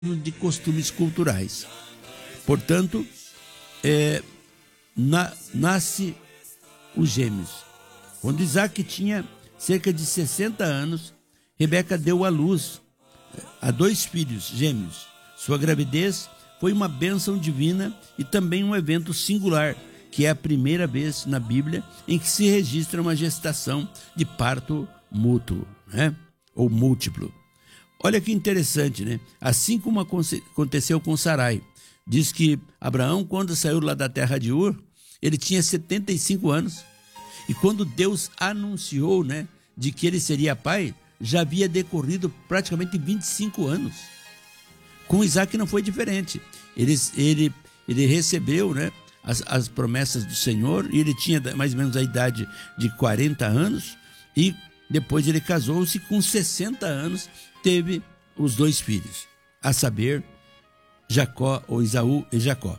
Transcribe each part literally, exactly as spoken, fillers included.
de costumes culturais. Portanto, é, na, nasce os gêmeos. Quando Isaac tinha cerca de sessenta anos, Rebeca deu à luz a dois filhos gêmeos. Sua gravidez foi uma bênção divina e também um evento singular, que é a primeira vez na Bíblia em que se registra uma gestação de parto mútuo, né? Ou múltiplo. Olha que interessante, né? Assim como aconteceu com Sarai. Diz que Abraão, quando saiu lá da terra de Ur, ele tinha setenta e cinco anos. E quando Deus anunciou, né, de que ele seria pai, já havia decorrido praticamente vinte e cinco anos. Com Isaac não foi diferente. Ele, ele, ele recebeu, né, as, as promessas do Senhor, e ele tinha mais ou menos a idade de quarenta anos, e depois ele casou-se com sessenta anos, teve os dois filhos, a saber, Jacó, ou Esaú e Jacó.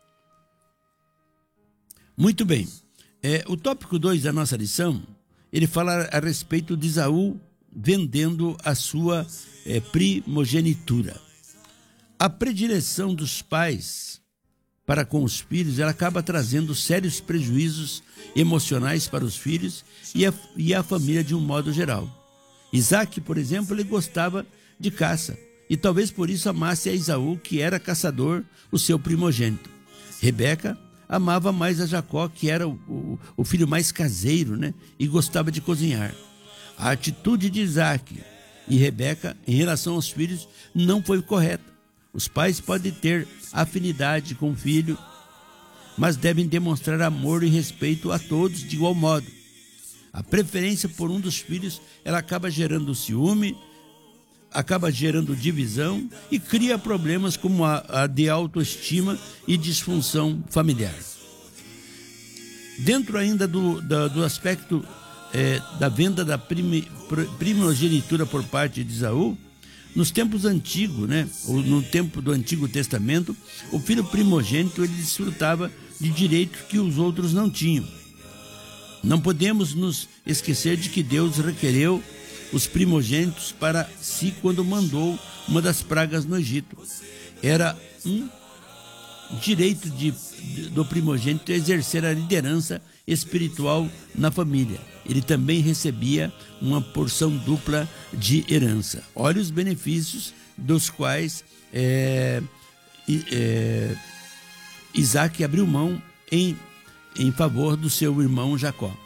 Muito bem, é, o tópico dois da nossa lição, ele fala a respeito de Esaú vendendo a sua é, primogenitura. A predileção dos pais para com os filhos, ela acaba trazendo sérios prejuízos emocionais para os filhos e a, e a família de um modo geral. Isaac, por exemplo, ele gostava de caça, e talvez por isso amasse a Esaú, que era caçador, o seu primogênito. Rebeca amava mais a Jacó, que era o, o, o filho mais caseiro, né? E gostava de cozinhar. A atitude de Isaac e Rebeca em relação aos filhos não foi correta. Os pais podem ter afinidade com o filho, mas devem demonstrar amor e respeito a todos de igual modo. A preferência por um dos filhos, ela acaba gerando ciúme, acaba gerando divisão e cria problemas como a, a de autoestima e disfunção familiar. Dentro ainda do, da, do aspecto é, da venda da primi, primogenitura por parte de Esaú, nos tempos antigos, né, ou no tempo do Antigo Testamento, o filho primogênito ele desfrutava de direitos que os outros não tinham. Não podemos nos esquecer de que Deus requereu os primogênitos para si quando mandou uma das pragas no Egito. Era um direito de, de, do primogênito exercer a liderança espiritual na família. Ele também recebia uma porção dupla de herança. Olha os benefícios dos quais é, é, Isaac abriu mão em, em favor do seu irmão Jacó.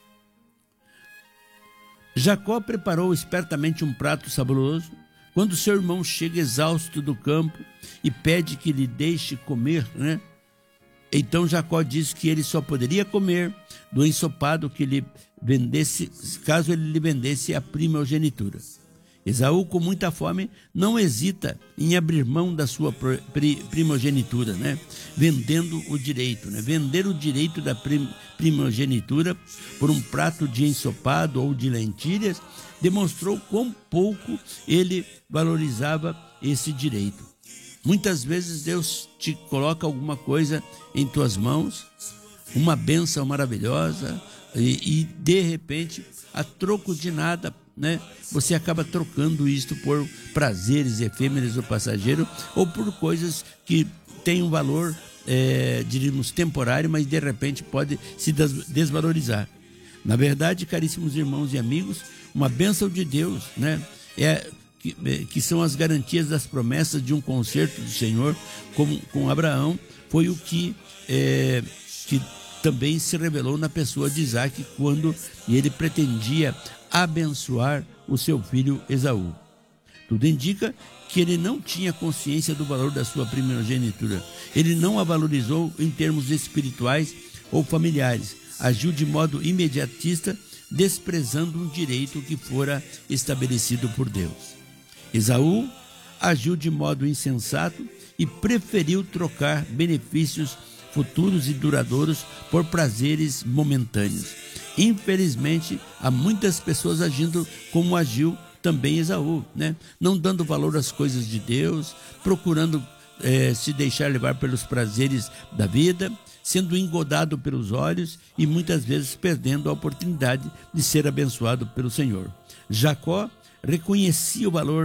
Jacó preparou espertamente um prato saboroso. Quando seu irmão chega exausto do campo e pede que lhe deixe comer, né? Então Jacó disse que ele só poderia comer do ensopado que lhe vendesse, caso ele lhe vendesse a primogenitura. Esaú, com muita fome, não hesita em abrir mão da sua primogenitura, né? Vendendo o direito, né? Vender o direito da primogenitura por um prato de ensopado ou de lentilhas demonstrou quão pouco ele valorizava esse direito. Muitas vezes Deus te coloca alguma coisa em tuas mãos, uma bênção maravilhosa, e, e de repente, a troco de nada, né, você acaba trocando isto por prazeres efêmeros ou passageiros, ou por coisas que têm um valor, é, diríamos, temporário, mas de repente pode se desvalorizar. Na verdade, caríssimos irmãos e amigos, uma bênção de Deus, né, é, que, que são as garantias das promessas de um concerto do Senhor com, com Abraão, foi o que, é, que também se revelou na pessoa de Isaac, quando ele pretendia abençoar o seu filho Esaú. Tudo indica que ele não tinha consciência do valor da sua primogenitura. Ele não a valorizou em termos espirituais ou familiares. Agiu de modo imediatista, desprezando um direito que fora estabelecido por Deus. Esaú agiu de modo insensato e preferiu trocar benefícios futuros e duradouros por prazeres momentâneos. Infelizmente, há muitas pessoas agindo como agiu também Esaú, né? Não dando valor às coisas de Deus, procurando eh, se deixar levar pelos prazeres da vida, sendo engodado pelos olhos e muitas vezes perdendo a oportunidade de ser abençoado pelo Senhor. Jacó reconhecia o valor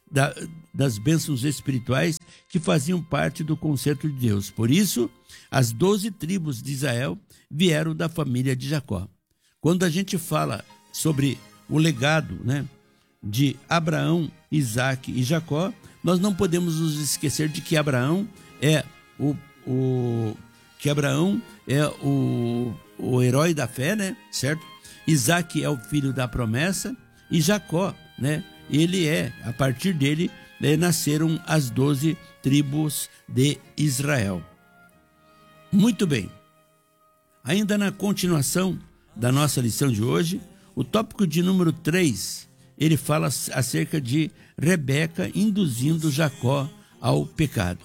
da, das bênçãos espirituais que faziam parte do concerto de Deus. Por isso, as doze tribos de Israel vieram da família de Jacó. Quando a gente fala sobre o legado, né, de Abraão, Isaque e Jacó, nós não podemos nos esquecer de que Abraão é o, o que Abraão é o, o herói da fé, né, certo? Isaque é o filho da promessa e Jacó, né, ele é, a partir dele, né, nasceram as doze tribos de Israel. Muito bem. Ainda na continuação da nossa lição de hoje, o tópico de número três, ele fala acerca de Rebeca induzindo Jacó ao pecado.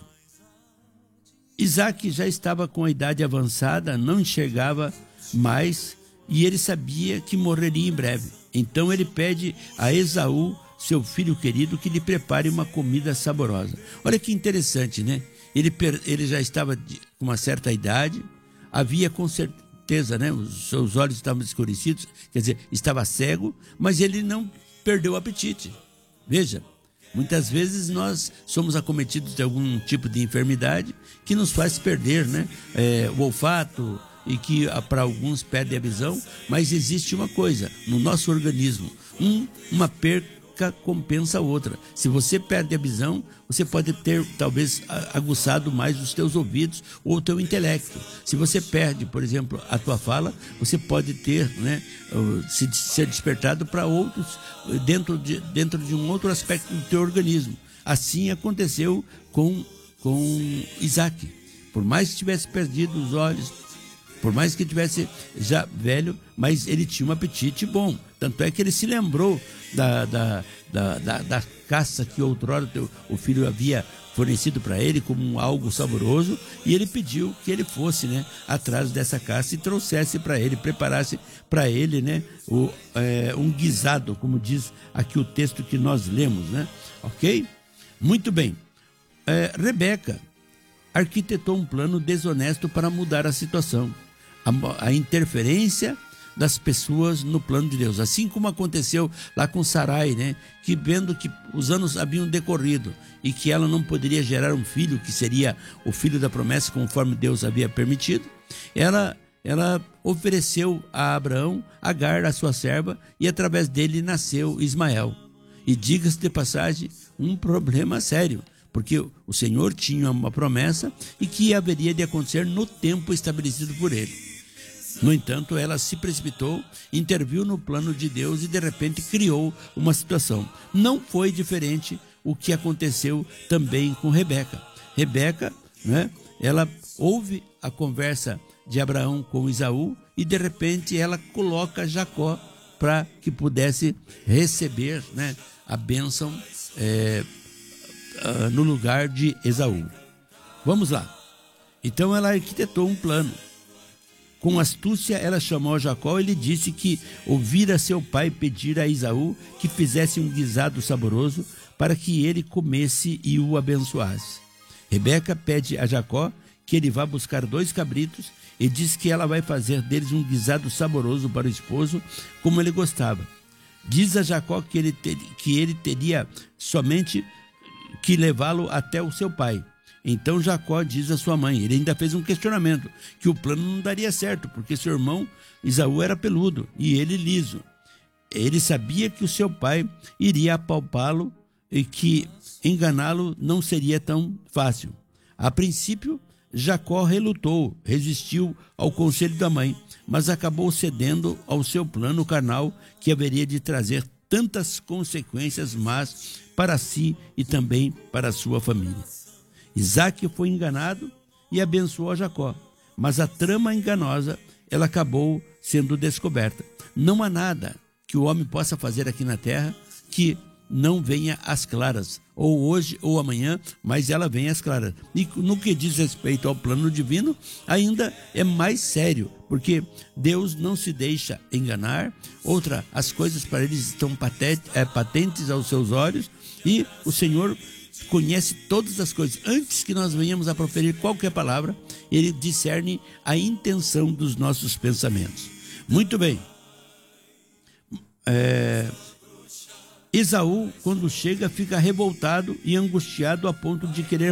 Isaque já estava com a idade avançada, não enxergava mais e ele sabia que morreria em breve. Então ele pede a Esaú, seu filho querido, que lhe prepare uma comida saborosa. Olha que interessante, né? Ele, ele já estava com uma certa idade, havia com certeza, né? Os seus olhos estavam escurecidos, quer dizer, estava cego, mas ele não perdeu o apetite. Veja, muitas vezes nós somos acometidos de algum tipo de enfermidade que nos faz perder, né, é, o olfato e que para alguns perde a visão, mas existe uma coisa no nosso organismo, um, uma perca compensa a outra. Se você perde a visão, você pode ter talvez aguçado mais os teus ouvidos ou o teu intelecto. Se você perde, por exemplo, a tua fala, você pode ter, né, se, ser despertado para outros, dentro de, dentro de um outro aspecto do teu organismo. Assim aconteceu com, com Isaque. Por mais que tivesse perdido os olhos, por mais que tivesse já velho, mas ele tinha um apetite bom. Tanto é que ele se lembrou da, da, da, da, da caça que outrora teu, o filho havia fornecido para ele como algo saboroso, e ele pediu que ele fosse, né, atrás dessa caça e trouxesse para ele, preparasse para ele, né, o, é, um guisado, como diz aqui o texto que nós lemos, né? Ok? Muito bem. É, Rebeca arquitetou um plano desonesto para mudar a situação. A, a interferência das pessoas no plano de Deus, assim como aconteceu lá com Sarai, né, que vendo que os anos haviam decorrido e que ela não poderia gerar um filho, que seria o filho da promessa conforme Deus havia permitido, ela, ela ofereceu a Abraão Agar, a sua serva, e através dele nasceu Ismael. E diga-se de passagem, um problema sério, porque o Senhor tinha uma promessa e que haveria de acontecer no tempo estabelecido por ele. No entanto, ela se precipitou, interviu no plano de Deus e de repente criou uma situação. Não foi diferente o que aconteceu também com Rebeca. Rebeca, né, ela ouve a conversa de Abraão com Esaú e de repente ela coloca Jacó para que pudesse receber, né, a bênção é, no lugar de Esaú. Vamos lá. Então ela arquitetou um plano. Com astúcia, ela chamou a Jacó e lhe disse que ouvira seu pai pedir a Esaú que fizesse um guisado saboroso para que ele comesse e o abençoasse. Rebeca pede a Jacó que ele vá buscar dois cabritos e diz que ela vai fazer deles um guisado saboroso para o esposo, como ele gostava. Diz a Jacó que ele, ter, que ele teria somente que levá-lo até o seu pai. Então Jacó diz à sua mãe, ele ainda fez um questionamento, que o plano não daria certo, porque seu irmão Esaú era peludo e ele liso. Ele sabia que o seu pai iria apalpá-lo e que enganá-lo não seria tão fácil. A princípio, Jacó relutou, resistiu ao conselho da mãe, mas acabou cedendo ao seu plano carnal, que haveria de trazer tantas consequências más para si e também para a sua família. Isaque foi enganado e abençoou a Jacó, mas a trama enganosa, ela acabou sendo descoberta. Não há nada que o homem possa fazer aqui na terra que não venha às claras, ou hoje ou amanhã, mas ela vem às claras. E no que diz respeito ao plano divino, ainda é mais sério, porque Deus não se deixa enganar. Outra, as coisas para eles estão patentes aos seus olhos, e o Senhor conhece todas as coisas. Antes que nós venhamos a proferir qualquer palavra, ele discerne a intenção dos nossos pensamentos. Muito bem. É... Esaú, quando chega, fica revoltado e angustiado a ponto de querer